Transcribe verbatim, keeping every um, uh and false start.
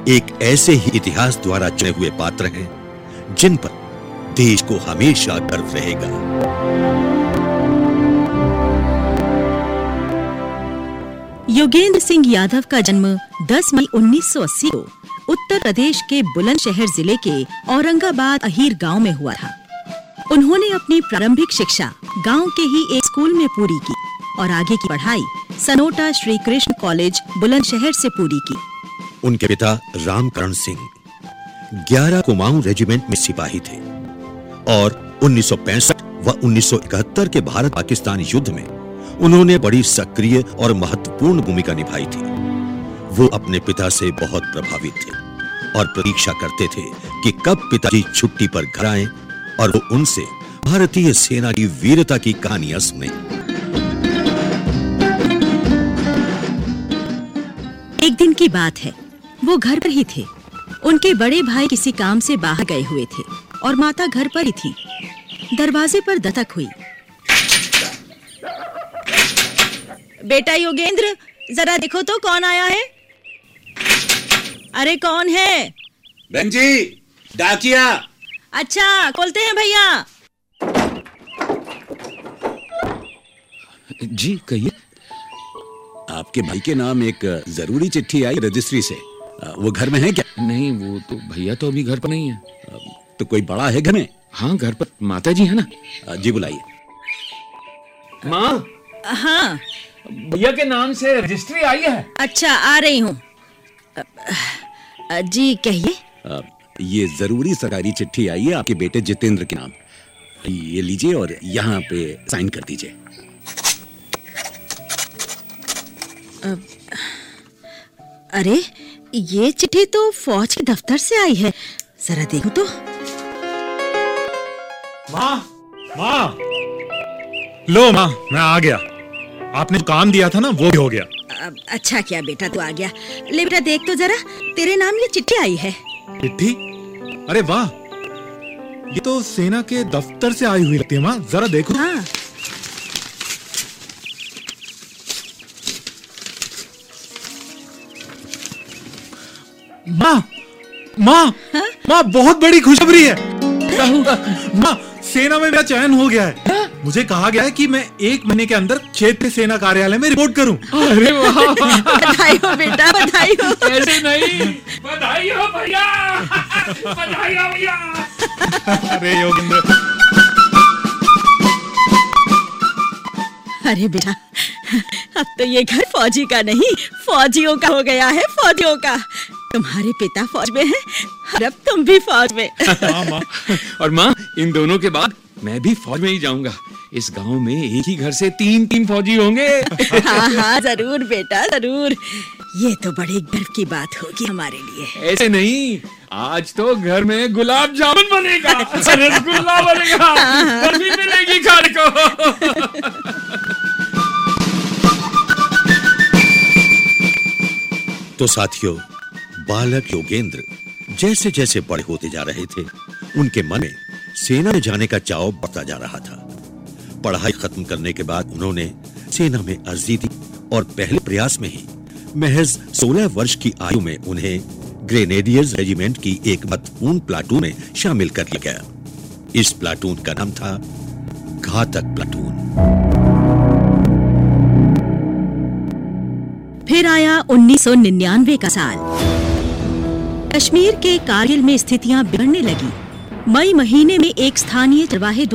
एक ऐसे ही इतिहास द्वारा चुने हुए पात्र हैं जिन पर देश को हमेशा गर्व रहेगा। योगेंद्र सिंह यादव का जन्म दस मई उन्नीस सौ अस्सी को उत्तर प्रदेश के बुलंदशहर जिले के औरंगाबाद अहीर गांव में हुआ था। उन्होंने अपनी प्रारंभिक शिक्षा गांव के ही एक स्कूल में पूरी की और आगे की पढ़ाई सनोटा श्री कृष्ण कॉलेज बुलंदशहर से पूरी की। उनके पिता रामकरण सिंह ग्यारह कुमाऊं रेजिमेंट में सिपाही थे और उन्नीस सौ पैंसठ व उन्नीस सौ इकहत्तर के भारत पाकिस्तान युद्ध में उन्होंने बड़ी सक्रिय और महत्वपूर्ण भूमिका निभाई थी। वो अपने पिता से बहुत प्रभावित थे और प्रतीक्षा करते थे कि कब पिताजी छुट्टी पर घर आएं और वो उनसे भारतीय सेना की वीरता की कहानियां सुने। एक दिन की बात है, वो घर पर ही थे। उनके बड़े भाई किसी काम से बाहर गए हुए थे और माता घर पर ही थी। दरवाजे पर दस्तक हुई। बेटा योगेंद्र, जरा देखो तो कौन आया है। अरे कौन है? बहन जी, डाकिया। अच्छा, खोलते हैं भैया। जी कहिए। आपके भाई के नाम एक जरूरी चिट्ठी आई रजिस्ट्री से, वो घर में है क्या? नहीं, वो तो भैया तो अभी घर पर नहीं है। तो कोई बड़ा है घर में? हाँ, घर पर माता जी है ना। जी बुलाइए। माँ। हाँ, भैया के नाम से रजिस्ट्री आई है। अच्छा, आ रही हूँ। जी कहिए। ये जरूरी सरकारी चिट्ठी आई है आपके बेटे जितेंद्र के नाम। ये लीजिए और यहाँ पे साइन कर दीजिए। अरे, ये चिट्ठी तो फौज के दफ्तर से आई है। जरा देखो तो। माँ, माँ, लो माँ, मैं आ गया। आपने जो काम दिया था ना, वो भी हो गया। अच्छा किया बेटा, तू आ गया। ले बेटा, देख तो जरा, तेरे नाम ये चिट्ठी आई है। चिट्ठी? अरे वाह, ये तो सेना के दफ्तर से आई हुई लगती है माँ। जरा देखो। हाँ। माँ, माँ, माँ, बहुत बड़ी खुशखबरी है। माँ, सेना में मेरा चयन हो गया है। मुझे कहा गया है कि मैं एक महीने के अंदर क्षेत्रीय सेना कार्यालय में रिपोर्ट करूं। अरे वाह, बधाई हो बेटा, बधाई हो। ऐसे नहीं, बधाई हो भैया, बधाई हो भैया। अरे योगेंद्र। अरे बेटा, अब तो ये घर फौजी का नहीं, फौजियों का हो गया है, फौजियों का। तुम्हारे पिता फौज में हैं और अब तुम भी फौज में। हाँ माँ। और माँ, इन दोनों के बाद मैं भी फौज में ही जाऊंगा। इस गांव में एक ही घर से तीन तीन फौजी होंगे। हाँ हाँ, जरूर बेटा, जरूर। ये तो बड़े गर्व की बात होगी हमारे लिए। ऐसे नहीं, आज तो घर में गुलाब जामुन बनेगा, रसगुल्ला बनेगा, बर्फी मिलेगी खाने को। तो साथियों, बालक योगेंद्र जैसे जैसे बड़े होते जा रहे थे, उनके मन में सेना में जाने का चाव बढ़ता जा रहा था। पढ़ाई खत्म करने के बाद उन्होंने सेना में अर्जी दी और पहले प्रयास में ही महज सोलह वर्ष की आयु में उन्हें ग्रेनेडियर्स रेजिमेंट की एक महत्वपूर्ण प्लाटून में शामिल कर लिया गया। इस प्लाटून का नाम था घातक प्लाटून। फिर आया उन्नीस सौ निन्यानवे का साल। कश्मीर के कारगिल में स्थितियां बिगड़ने लगी। मई महीने में एक स्थानीय चरवाहे